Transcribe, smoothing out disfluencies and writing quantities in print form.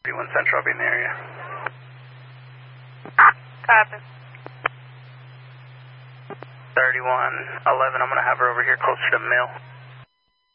31 Central, I'll be in the area. Copy. 3111, I'm going to have her over here closer to Mill.